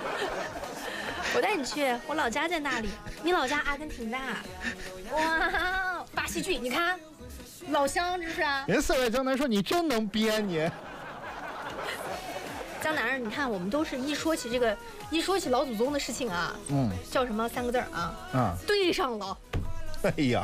我带你去，我老家在那里。你老家阿根廷的？哇，巴西剧，你看，老乡这是啊。 人塞外江南说你真能编你。 江南人，你看我们都是一说起老祖宗的事情啊，叫什么3个字啊？对上了。 哎呀，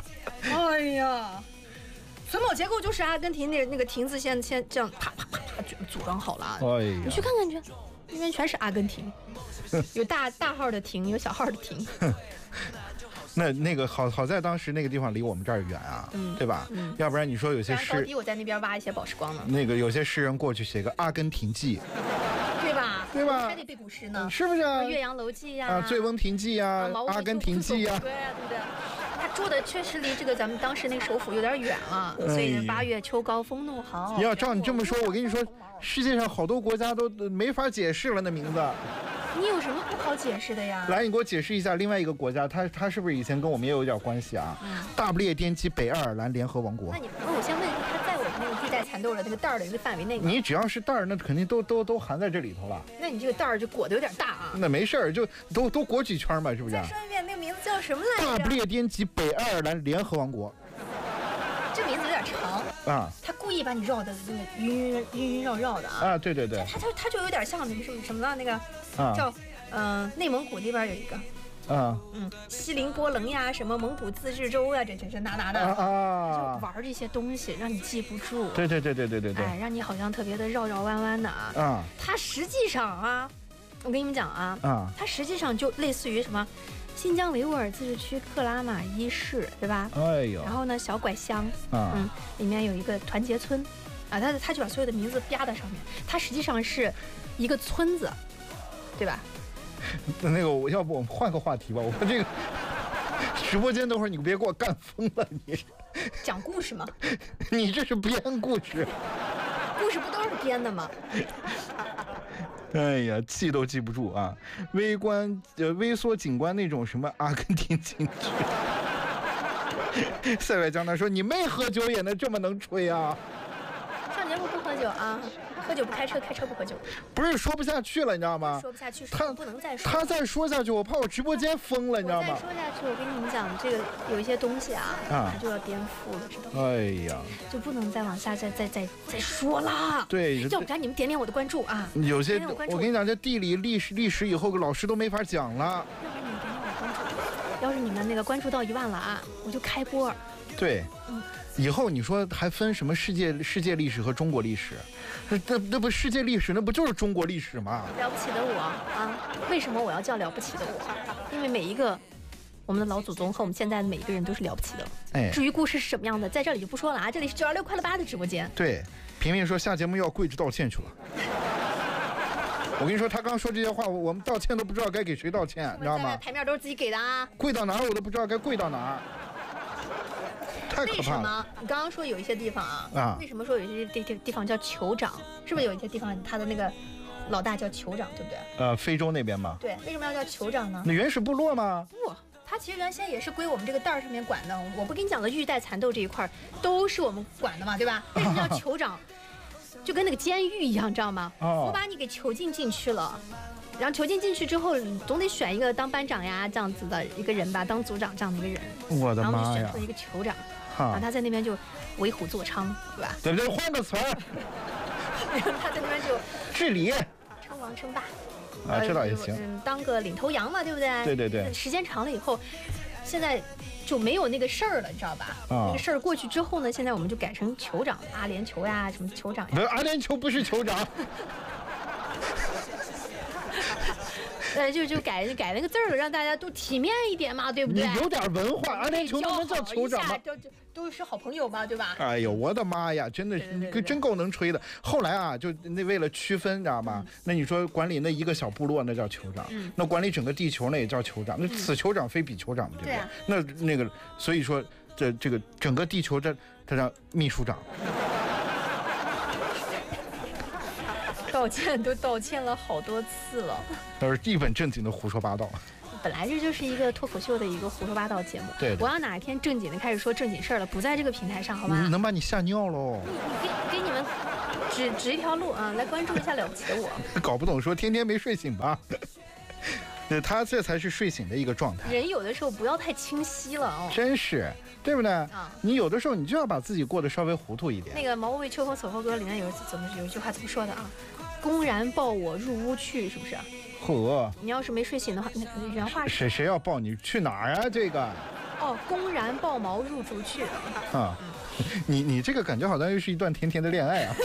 榫卯结构就是阿根廷那个亭子先这样啪啪啪啪组装好了。 哎呀， 你去看看去，那边全是阿根廷，有大号的亭，有小号的亭。 那个好在当时那个地方离我们这儿远啊，对吧？要不然你说有些高低我在那边挖一些宝石光呢。 那个有些诗人过去写个《阿根廷记》，对吧？ 还得背古诗呢， 是不是啊？ 岳阳楼记呀， 醉翁亭记呀，阿根廷记呀， 对不对？他住的确实离这个咱们当时那个首府有点远了，所以8月秋高风怒号。 要照你这么说，我跟你说，世界上好多国家都没法解释了那名字。 你有什么不好解释的呀？ 来，你给我解释一下另外一个国家，它是不是以前跟我们也有点关系啊？大不列颠及北爱尔兰联合王国。 那我先问一下，它在我们那个地带蚕豆的那个袋儿的一个范围内吗？ 你只要是袋儿，那肯定都含在这里头了。 那你这个袋儿就裹得有点大啊。 那没事儿，就都裹几圈嘛，是不是？ 再说一遍，那个名字叫什么来着？ 大不列颠及北爱尔兰联合王国。 这名字有点长啊，他故意把你绕的那个晕绕的啊。 对。 他就有点像那个什么那个叫内蒙古那边有一个。锡林波棱呀，什么蒙古自治州呀，这哪的就玩这些东西，让你记不住。 对， 哎，让你好像特别的绕弯弯的啊。它实际上啊，我跟你们讲啊，它实际上就类似于什么新疆维吾尔自治区克拉玛依市，对吧？ 哎呦， 然后呢，小拐乡里面有一个团结村啊，他就把所有的名字标在上面，它实际上是一个村子，对吧？ 那个，要不我们换个话题吧？我们这个直播间等会儿你别给我干疯了，你讲故事吗？ 你这是编故事， 故事不都是编的吗？ 哎呀，记都记不住啊！微缩景观那种什么阿根廷景区。塞外江南说：“你没喝酒也能这么能吹啊？” 上节目不喝酒啊。喝酒不开车，开车不喝酒。 不是说不下去了，你知道吗？ 说不下去，他不能再说。 他再说下去，我怕我直播间疯了，你知道吗？ 再说下去，我跟你们讲，这个有一些东西啊，它就要颠覆了，知道吗？ 哎呀， 就不能再往下再说了。 对， 要不然你们点点我的关注啊。 有些我跟你讲，这地理历史以后老师都没法讲了。 要不然你们点点我的关注，要是你们那个关注到1万了啊，我就开播。 对。以后你说还分什么世界历史和中国历史？那不世界历史，那不就是中国历史吗？ 了不起的我啊！为什么我要叫了不起的我？因为每一个我们的老祖宗和我们现在的每一个人都是了不起的。 哎， 至于故事是什么样的，在这里就不说了啊！这里是926快乐8的直播间。 对，平平说下节目要跪着道歉去了。我跟你说，他刚说这些话，我们道歉都不知道该给谁道歉，你知道吗？ 牌面都是自己给的啊。 跪到哪儿我都不知道该跪到哪儿。 为什么你刚刚说有一些地方啊？为什么说有一些地方叫酋长？是不是有一些地方他的那个老大叫酋长，对不对？ 非洲那边嘛。 对，为什么要叫酋长呢？ 那原始部落吗？ 不，他其实原先也是归我们这个袋儿上面管的。我不跟你讲的玉带蚕豆这一块都是我们管的嘛，对吧？为什么叫酋长？就跟那个监狱一样，知道吗？我把你给囚禁进去了。然后囚禁进去之后，你总得选一个当班长呀这样子的一个人吧，当组长这样的一个人。 我的妈呀！ 然后就选出了一个酋长，然后他在那边就为虎作伥，对吧？ 对不对？换个词儿。 然后他在那边就治理、 称王称霸啊，这倒也行。 当个领头羊嘛，对不对？ 对。 时间长了以后，现在就没有那个事儿了，你知道吧？那个事儿过去之后呢，现在我们就改成酋长，阿联酋呀，什么酋长呀。 阿联酋不是酋长。 就改那个字儿，让大家都体面一点嘛，对不对？ 你有点文化，阿联酋能叫酋长吗？ 都是好朋友嘛，对吧？ 哎呦，我的妈呀，真的是你真够能吹的。后来啊，就那为了区分，你知道吗？那你说管理那一个小部落，那叫酋长；那管理整个地球，那也叫酋长。那此酋长非彼酋长嘛，对不对？那个，所以说这个整个地球，他叫秘书长。 道歉都道歉了好多次了， 都是一本正经的胡说八道。 本来这就是一个脱口秀的一个胡说八道节目。 对， 我要哪一天正经的开始说正经事儿了，不在这个平台上，好吧？ 能把你吓尿喽！ 你给你们指一条路啊，来关注一下了不起的我。 搞不懂说天天没睡醒吧？ 对，他这才是睡醒的一个状态。 人有的时候不要太清晰了哦， 真是，对不对？你有的时候你就要把自己过得稍微糊涂一点。 那个《茅屋为秋风所后歌》里面有一句话怎么说的啊？公然抱我入屋去，是不是？ 呵， 你要是没睡醒的话，那原话是谁要抱你去哪儿啊？这个哦，公然抱茅入竹去啊！ 你这个感觉好像又是一段甜甜的恋爱啊！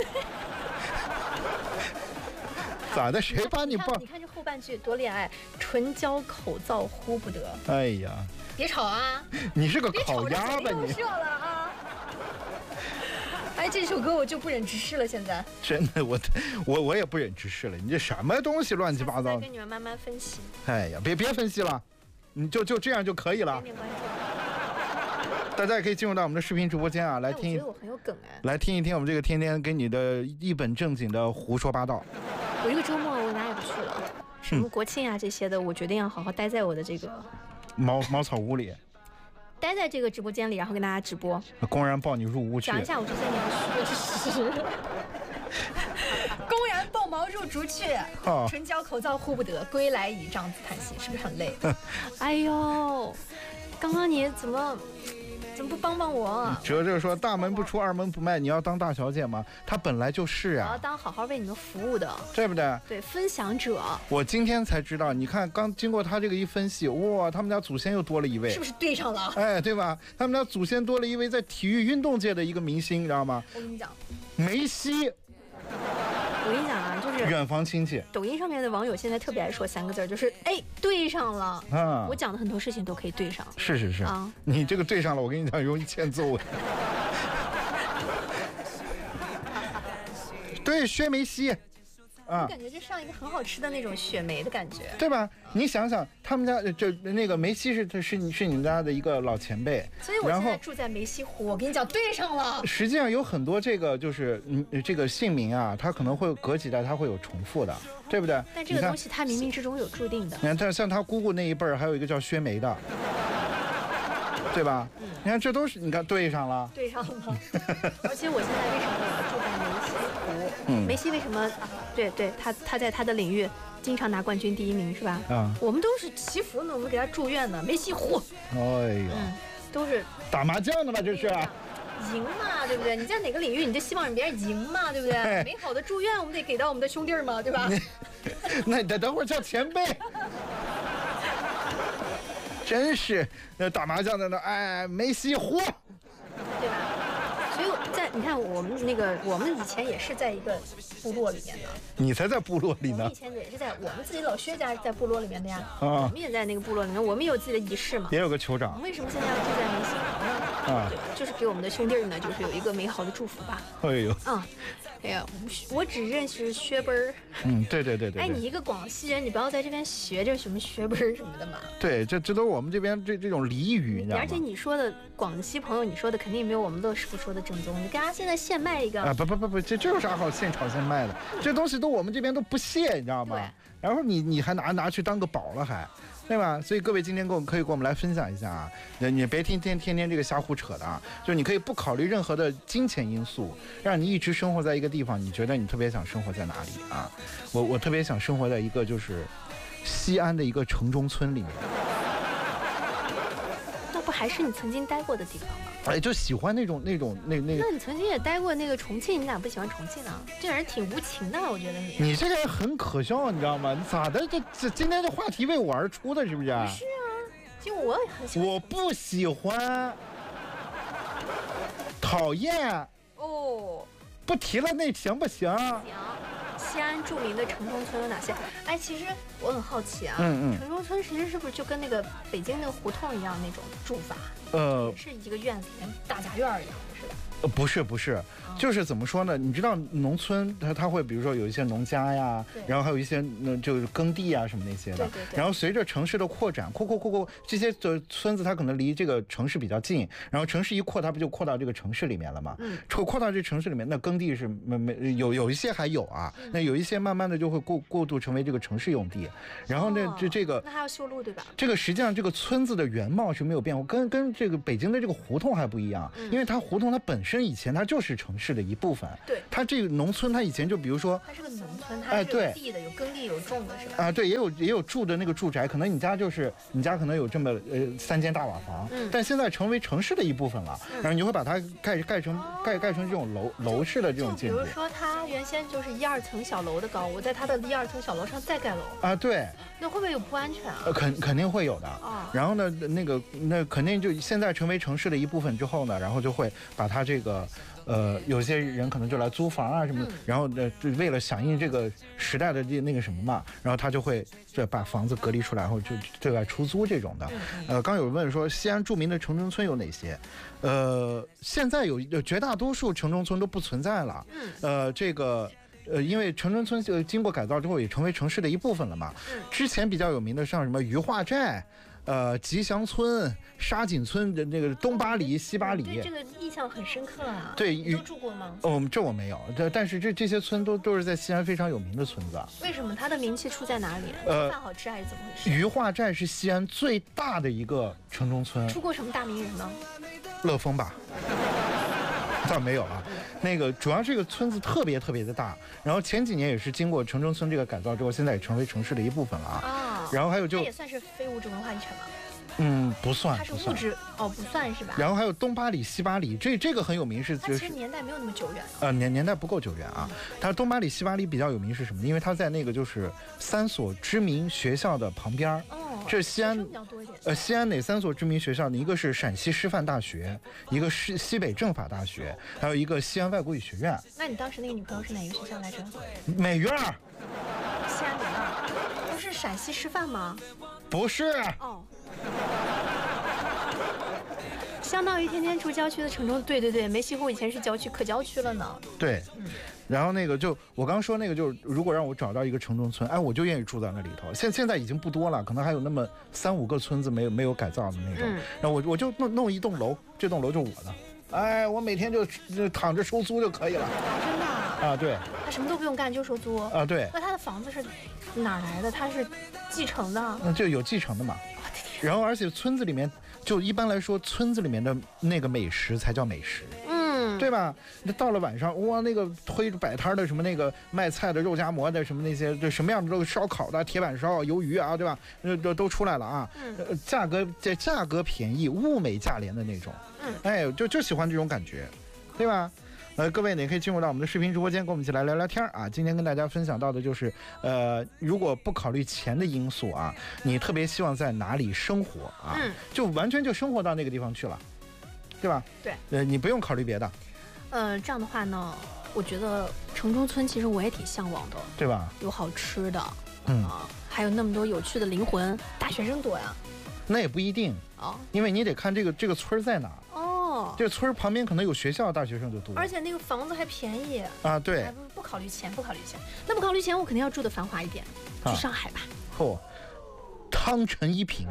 咋的？谁把你抱？ 你看这后半句多恋爱，唇焦口燥呼不得。 哎呀， 别吵啊！ 你是个烤鸭吧你？ 射了啊！哎，这首歌我就不忍直视了。现在真的，我也不忍直视了。你这什么东西乱七八糟？ 再跟你们慢慢分析。 哎呀，别分析了，你就这样就可以了。 点关注。 大家也可以进入到我们的视频直播间啊，来听。 我觉得我很有梗哎。 来听一听我们这个天天跟你的一本正经的胡说八道。 我这个周末我哪也不去了，什么国庆啊这些的，我决定要好好待在我的这个茅草屋里。 待在这个直播间里，然后跟大家直播， 公然抱你入屋去， 讲一下我这些年的虚实。公然抱茅入竹去，唇焦口燥呼不得，归来已帐子叹息，是不是很累？哎呦，刚刚你怎么不帮我？ 哲哲说大门不出二门不迈，你要当大小姐吗？她本来就是啊， 我要当好好为你们服务的， 对不对？ 对，分享者。 我今天才知道，你看刚经过他这个一分析，哇，他们家祖先又多了一位， 是不是对上了？ 哎，对吧？他们家祖先多了一位在体育运动界的一个明星，你知道吗？ 我跟你讲， 梅西。 我跟你讲啊，就是远房亲戚。 抖音上面的网友现在特别爱说3个字，就是哎对上了啊！我讲的很多事情都可以对上。 是啊，你这个对上了，我跟你讲容易欠揍。对，薛梅西。 我感觉就上一个很好吃的那种雪梅的感觉， 对吧？你想想，他们家就那个梅西是你们家的一个老前辈， 所以我现在住在梅溪湖。我跟你讲，对上了。 实际上有很多这个就是这个姓名啊，它可能会隔几代它会有重复的，对不对？ 但这个东西它冥冥之中有注定的。 你看，他像他姑姑那一辈儿，还有一个叫薛梅的。对吧？你看，这都是你看对上了， 对上了。而且我现在为什么我要住在梅溪湖？梅西为什么？对，他在他的领域经常拿冠军第1名是吧？我们都是祈福呢，我们给他祝愿呢。梅溪湖， 哎呀， 都是打麻将的嘛，这是。 赢嘛，对不对？你在哪个领域，你就希望别人赢嘛，对不对？美好的祝愿我们得给到我们的兄弟嘛，对吧？ 那你等会儿叫前辈。真是，打麻将在那，哎，梅西活， 对吧？所以你看我们以前也是在一个部落里面的。 你才在部落里呢。 我们以前也是在我们自己老薛家在部落里面的呀。我们也在那个部落里面，我们也有自己的仪式嘛。 也有个酋长。 我们为什么现在要住在梅溪湖呢？对，就是给我们的兄弟呢，就是有一个美好的祝福吧。 哎呦。 哎呀，我只认识薛奔儿。 对。 哎，你一个广西人，你不要在这边学这什么薛奔儿什么的嘛。 对，这都是我们这边这种俚语，你知道吗？ 而且你说的广西朋友，你说的肯定没有我们乐师傅说的正宗。你给他现在现卖一个啊？不，这有啥好现炒现卖的？这东西都我们这边都不屑，你知道吗？然后你还拿去当个宝了还。对吧？所以各位今天可以跟我们来分享一下啊，你别天天这个瞎胡扯的啊，就是你可以不考虑任何的金钱因素，让你一直生活在一个地方，你觉得你特别想生活在哪里啊？我特别想生活在一个就是西安的一个城中村里面。 那不还是你曾经待过的地方吗？ 哎，就喜欢那种。那你曾经也待过那个重庆，你咋不喜欢重庆呢？这人挺无情的，我觉得你。 你这个人很可笑，你知道吗？你咋的？这今天的话题为我而出的，是不是？ 是啊，就我也很喜欢。 我不喜欢，讨厌。 哦。 不提了，那行不行？ 行。西安著名的城中村有哪些？哎，其实我很好奇啊。城中村其实是不是就跟那个北京那个胡同一样那种住法？是一个院子里面大杂院一样的是吧？ 不是，就是怎么说呢？你知道农村它会比如说有一些农家呀，然后还有一些就是耕地啊什么那些的。 对。 然后随着城市的扩展，扩，这些的村子它可能离这个城市比较近，然后城市一扩，它不就扩到这个城市里面了吗？扩到这城市里面，那耕地是有一些还有啊，那有一些慢慢的就会过渡成为这个城市用地。然后呢，这个那还要修路对吧？ 这个实际上这个村子的原貌是没有变化，跟这个北京的这个胡同还不一样，因为它胡同它本身身以前它就是城市的一部分。 对， 它这个农村，它以前就比如说， 它是个农村，它是有地的，有耕地有种的是吧？ 啊，对，也有住的那个住宅，可能你家可能有这么3间大瓦房，但现在成为城市的一部分了，然后你会把它盖成这种楼式的这种建筑。 比如说它原先就是1、2层小楼的高，我在它的1、2层小楼上再盖楼啊， 对， 那会不会有不安全啊？ 肯定会有的。然后呢，那肯定就现在成为城市的一部分之后呢，然后就会把它这个。有些人可能就来租房啊什么的，然后就为了响应这个时代的那个什么嘛，然后他就会把房子隔离出来，然后就对外出租这种的。刚有人问说西安著名的城中村有哪些？现在有绝大多数城中村都不存在了。因为城中村就经过改造之后也成为城市的一部分了嘛。之前比较有名的像什么余化寨。吉祥村、沙井村的那个东八里、西八里， 对这个印象很深刻啊。 对， 你都住过吗？ 这我没有，但是这些村都是在西安非常有名的村子。 为什么它的名气出在哪里？饭好吃还是怎么回事？ 余化寨是西安最大的一个城中村。 出过什么大名人呢？ 乐峰吧。倒没有啊，那个主要这个村子特别的大，然后前几年也是经过城中村这个改造之后，现在也成为城市的一部分了啊。然后还有它也算是非物质文化遗产吗？ 不算， 它是物质不算是吧？ 然后还有东八里、西八里，这个很有名， 它其实年代没有那么久远年代不够久远啊。它东八里、西八里比较有名是什么？因为它在那个就是3所知名学校的旁边。这是西安西安哪3所知名学校呢？一个是陕西师范大学，一个是西北政法大学，还有一个西安外国语学院。 那你当时那个女朋友是哪个学校来着？ 美院。 西安美院不是陕西师范吗？ 不是。 相当于天天住郊区的城中，对，梅溪湖以前是郊区，可郊区了呢。 对。然后那个就我刚说那个，就是如果让我找到一个城中村，我就愿意住在那里头。现在已经不多了，可能还有那么3、5个村子没有改造的那种。然后我就弄一栋楼，这栋楼就是我的。我每天就躺着收租就可以了。 真的啊？ 对。 他什么都不用干就收租啊？对。 那他的房子是哪来的？他是继承的？ 就有继承的嘛。然后而且村子里面，就一般来说，村子里面的那个美食才叫美食。对吧？那到了晚上，哇，那个推着摆摊的什么那个卖菜的、肉夹馍的什么那些，就什么样的都烧烤的、铁板烧、鱿鱼啊，对吧？都出来了啊。价格便宜、物美价廉的那种。就喜欢这种感觉，对吧？各位呢也可以进入到我们的视频直播间，跟我们一起来聊聊天啊。今天跟大家分享到的就是，如果不考虑钱的因素啊，你特别希望在哪里生活啊？就完全就生活到那个地方去了，对吧？ 对。 你不用考虑别的。 这样的话呢，我觉得城中村其实我也挺向往的， 对吧？ 有好吃的，还有那么多有趣的灵魂，大学生多呀。 那也不一定因为你得看这个村在哪。这个村旁边可能有学校，大学生就多。 而且那个房子还便宜啊。对。 不考虑钱。那不考虑钱，我肯定要住的繁华一点，去上海吧。 汤臣一品。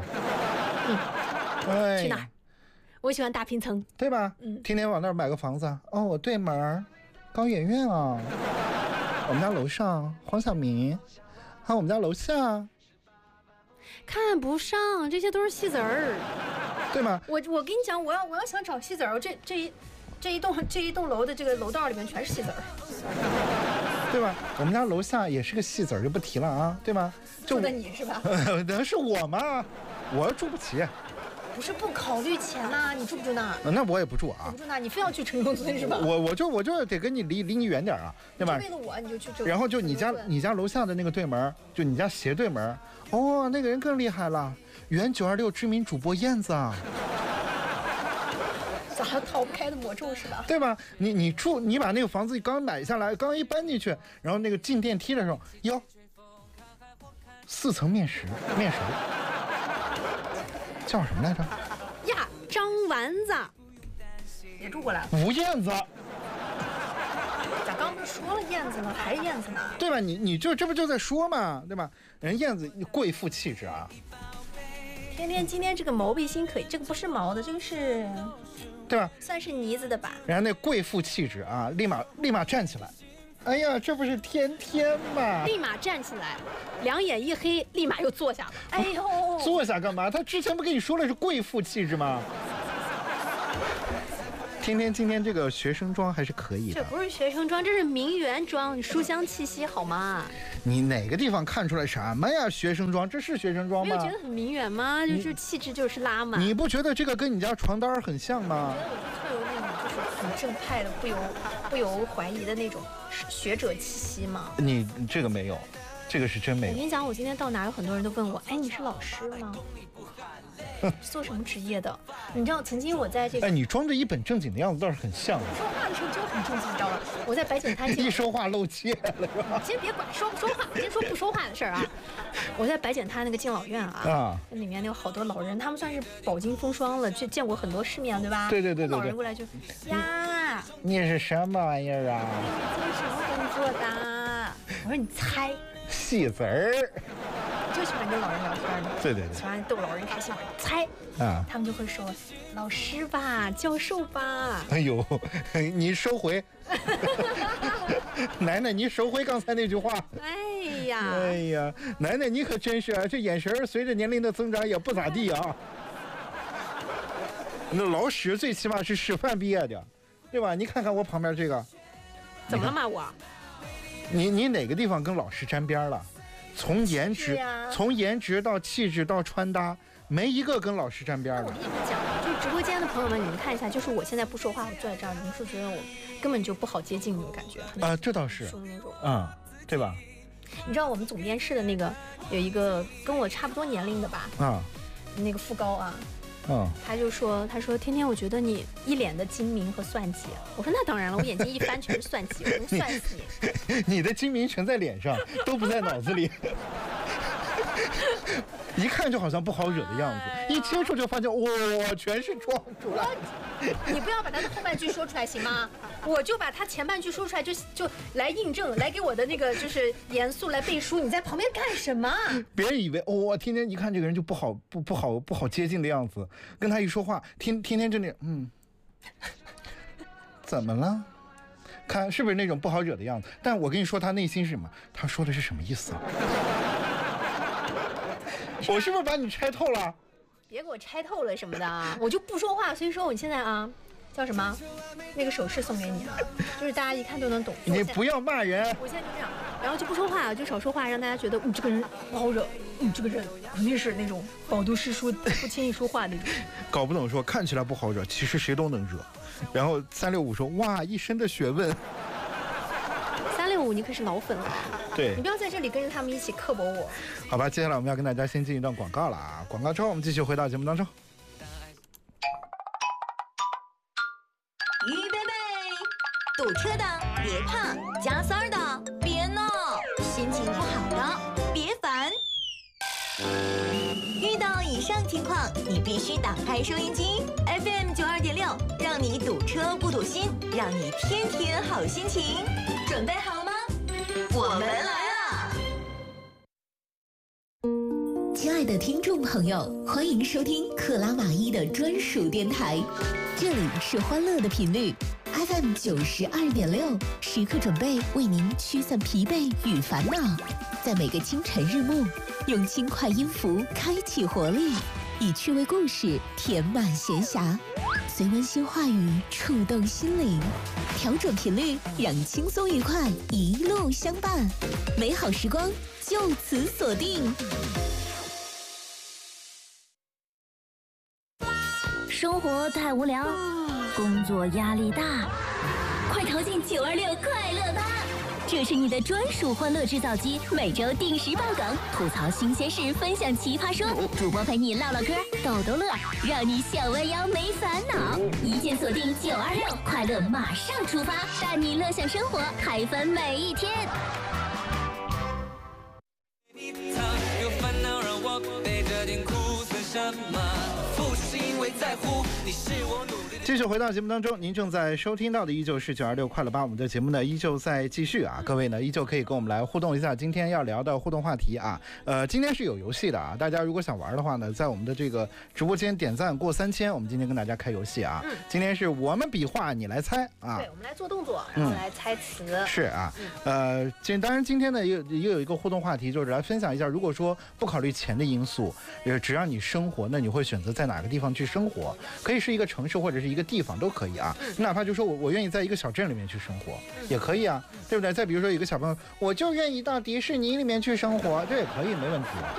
去哪儿？我喜欢大平层， 对吧？天天往那儿买个房子。我对门高圆圆啊，我们家楼上黄晓明，还有我们家楼下。 看不上，这些都是戏子儿， 对吗？ 我跟你讲，我要想找戏子儿，这一栋楼的这个楼道里面全是戏子儿， 对吧？我们家楼下也是个戏子儿，就不提了啊，对吗？ 住的你是吧？ 那是我吗？我住不起。 不是不考虑钱呐，你住不住那儿？ 那我也不住啊。 不住那，你非要去城中村是吧？ 我就得跟你离你远点啊，对吧？ 为了我你就去这。 然后就你家楼下的那个对门，就你家斜对门，那个人更厉害了，原926知名主播燕子啊。 咋逃不开的魔咒是吧？ 对吧？你把那个房子刚买下来，刚一搬进去，然后那个进电梯的时候，4层面熟。叫什么来着？ 呀，张丸子也住过来了。 吴燕子。 咋刚不是说了燕子了，还是燕子呢？ 对吧？你这不就在说嘛，对吧？人燕子贵妇气质啊。 今天这个毛背心可以，这个不是毛的，这个是， 对吧？ 算是呢子的吧。 然后那贵妇气质啊，立马站起来。哎呀，这不是天天吗？ 立马站起来，两眼一黑，立马又坐下了。哎呦， 坐下干嘛？他之前不跟你说了是贵妇气质吗？ 今天这个学生装还是可以的。 这不是学生装，这是名媛装，书香气息好吗？ 你哪个地方看出来什么呀？学生装，这是学生装吗？ 没有觉得很名媛吗？就是气质就是拉满。 你不觉得这个跟你家床单很像吗？ 我觉得我就特有那种就是很正派的、不由怀疑的那种学者气息吗？ 你这个没有，这个是真没有。 我跟你讲，我今天到哪有很多人都问我，哎，你是老师吗？做什么职业的？你知道，曾经我在这个…… 哎，你装着一本正经的样子倒是很像。 说话的时候就很正经，你知道吗？我在白捡滩一说话露怯了，是吧？ 你先别管说不说话，先说不说话的事儿啊。我在白捡滩那个敬老院啊，里面有好多老人，他们算是饱经风霜了，就见过很多世面，对吧？ 对。 老人过来就呀， 你是什么玩意儿啊？ 你是什么工作的？我说你猜。 戏子儿。 我就喜欢跟老人聊天的， 对， 喜欢逗老人开心。猜啊，他们就会说老师吧，教授吧。 哎呦，你收回，奶奶，你收回刚才那句话。 哎呀，奶奶你可真是啊，这眼神随着年龄的增长也不咋地啊。那老师最起码是师范毕业的，对吧？你看看我旁边这个， 怎么了嘛我？ 你哪个地方跟老师沾边了？从颜值到气质到穿搭，没一个跟老师沾边的。 我跟你们讲，就是直播间的朋友们，你们看一下，就是我现在不说话，我坐在这儿，你们是觉得我根本就不好接近那种感觉啊？这倒是，对吧？ 你知道我们总编室的那个有一个跟我差不多年龄的吧？那个副高啊。他说天天我觉得你一脸的精明和算计。我说那当然了，我眼睛一翻全是算计，我能算死你。你的精明全在脸上，都不在脑子里。一看就好像不好惹的样子，一接触就发现哇，全是装出来。 你不要把他的后半句说出来行吗？我就把他前半句说出来，就来印证，来给我的那个就是严肃来背书。你在旁边干什么？ 别人以为我天天一看这个人就不好接近的样子，跟他一说话，天天真的怎么了？看是不是那种不好惹的样子？但我跟你说，他内心是什么？他说的是什么意思啊？我是不是把你拆透了？ 别给我拆透了什么的啊！我就不说话，所以说我现在啊，叫什么？那个手势送给你啊，就是大家一看都能懂。 你不要骂人。 我现在就这样，然后就不说话，就少说话，让大家觉得这个人不好惹，这个人肯定是那种饱读诗书、不轻易说话那种。 搞不懂说看起来不好惹，其实谁都能惹。然后365说哇，一身的学问。 365你可是老粉了。 对， 你不要在这里跟着他们一起刻薄我。 好吧，接下来我们要跟大家先进一段广告了啊！广告之后我们继续回到节目当中。 预备备，堵车的别怕，加塞的别闹，心情不好的别烦。遇到以上情况，你必须打开收音机 FM 92.6，让你堵车不堵心，让你天天好心情。准备好了吗？我们来了！ 亲爱的听众朋友，欢迎收听克拉玛依的专属电台，这里是欢乐的频率 FM 92.6，时刻准备为您驱散疲惫与烦恼，在每个清晨日暮，用轻快音符开启活力，以趣味故事填满闲暇，随温馨话语触动心灵，调整频率，让轻松愉快一路相伴，美好时光就此锁定。 生活太无聊，工作压力大，快逃进926快乐吧！这是你的专属欢乐制造机，每周定时爆梗，吐槽新鲜事，分享奇葩说，主播陪你唠唠嗑，逗逗乐，让你小弯腰没烦恼。一键锁定926快乐，马上出发，带你乐享生活，嗨翻每一天。有烦恼让我背着点苦算什么？不是因为在乎，你是我努力。 继续回到节目当中，您正在收听到的依旧是926快乐吧，我们的节目呢依旧在继续啊，各位呢依旧可以跟我们来互动一下今天要聊的互动话题啊。今天是有游戏的啊，大家如果想玩的话呢，在我们的这个直播间点赞过3000，我们今天跟大家开游戏啊。今天是我们比划你来猜啊。 对，我们来做动作，然后来猜词。 是啊，当然今天呢又有一个互动话题，就是来分享一下，如果说不考虑钱的因素，只让你生活，那你会选择在哪个地方去生活？可以是一个城市或者是一个个地方都可以啊。你哪怕就说我愿意在一个小镇里面去生活，也可以啊，对不对？再比如说有个小朋友，我就愿意到迪士尼里面去生活，这也可以，没问题。